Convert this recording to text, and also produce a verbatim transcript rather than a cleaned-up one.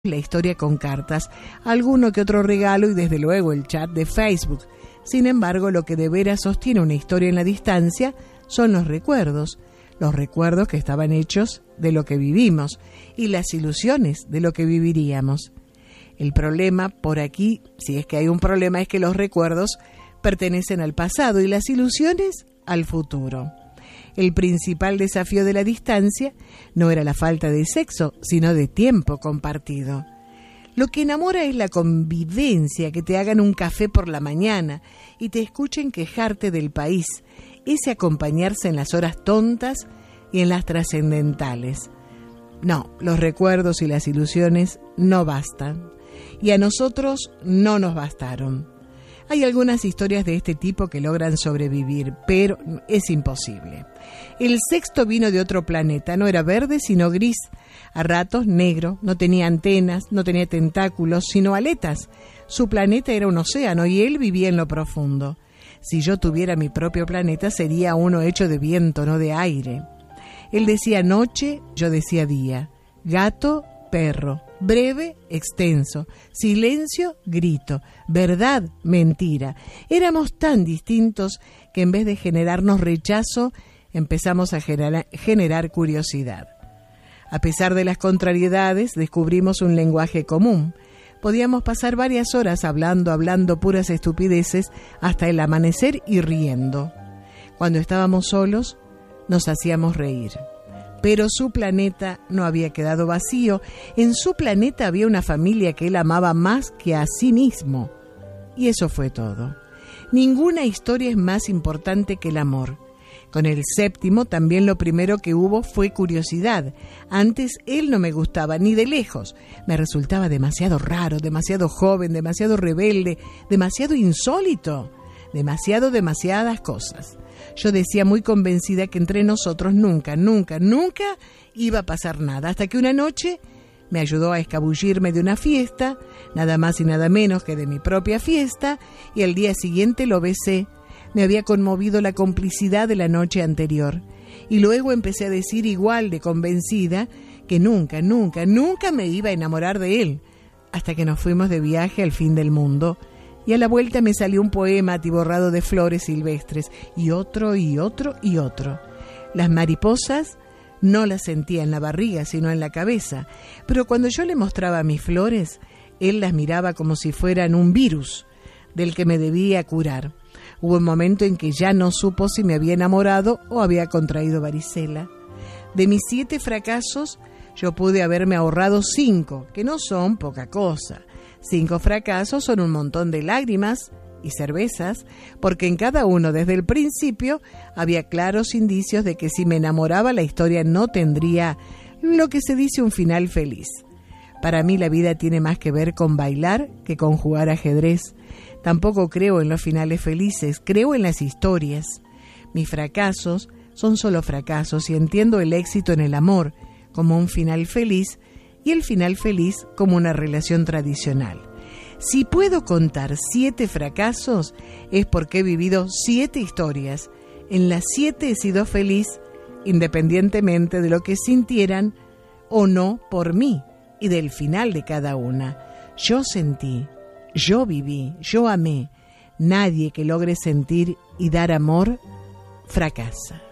la historia con cartas, alguno que otro regalo y desde luego el chat de Facebook. Sin embargo, lo que de veras sostiene una historia en la distancia son los recuerdos, los recuerdos que estaban hechos de lo que vivimos y las ilusiones de lo que viviríamos. El problema por aquí, si es que hay un problema, es que los recuerdos pertenecen al pasado y las ilusiones al futuro. El principal desafío de la distancia no era la falta de sexo, sino de tiempo compartido. Lo que enamora es la convivencia, que te hagan un café por la mañana y te escuchen quejarte del país, ese acompañarse en las horas tontas y en las trascendentales. No, los recuerdos y las ilusiones no bastan, y a nosotros no nos bastaron. Hay algunas historias de este tipo que logran sobrevivir, pero es imposible. El sexto vino de otro planeta, no era verde sino gris, a ratos negro, no tenía antenas, no tenía tentáculos, sino aletas. Su planeta era un océano y él vivía en lo profundo. Si yo tuviera mi propio planeta sería uno hecho de viento, no de aire. Él decía noche, yo decía día, gato, perro, breve, extenso, silencio, grito, verdad, mentira. Éramos tan distintos que en vez de generarnos rechazo, empezamos a generar, generar curiosidad. A pesar de las contrariedades, descubrimos un lenguaje común. Podíamos pasar varias horas hablando, hablando puras estupideces hasta el amanecer y riendo. Cuando estábamos solos, nos hacíamos reír. Pero su planeta no había quedado vacío. En su planeta había una familia que él amaba más que a sí mismo. Y eso fue todo. Ninguna historia es más importante que el amor. Con el séptimo también lo primero que hubo fue curiosidad. Antes él no me gustaba ni de lejos. Me resultaba demasiado raro, demasiado joven, demasiado rebelde, demasiado insólito, demasiado, demasiadas cosas. Yo decía muy convencida que entre nosotros nunca, nunca, nunca iba a pasar nada, hasta que una noche me ayudó a escabullirme de una fiesta, nada más y nada menos que de mi propia fiesta, y al día siguiente lo besé. Me había conmovido la complicidad de la noche anterior, y luego empecé a decir igual de convencida que nunca, nunca, nunca me iba a enamorar de él, hasta que nos fuimos de viaje al fin del mundo. Y a la vuelta me salió un poema atiborrado de flores silvestres, y otro, y otro, y otro. Las mariposas no las sentía en la barriga, sino en la cabeza, pero cuando yo le mostraba mis flores, él las miraba como si fueran un virus del que me debía curar. Hubo un momento en que ya no supo si me había enamorado o había contraído varicela. De mis siete fracasos, yo pude haberme ahorrado cinco, que no son poca cosa. Cinco fracasos son un montón de lágrimas y cervezas, porque en cada uno desde el principio había claros indicios de que si me enamoraba la historia no tendría lo que se dice un final feliz. Para mí la vida tiene más que ver con bailar que con jugar ajedrez. Tampoco creo en los finales felices, creo en las historias. Mis fracasos son solo fracasos y entiendo el éxito en el amor como un final feliz y el final feliz como una relación tradicional. Si puedo contar siete fracasos, es porque he vivido siete historias. En las siete he sido feliz, independientemente de lo que sintieran o no por mí y del final de cada una. Yo sentí, yo viví, yo amé. Nadie que logre sentir y dar amor fracasa.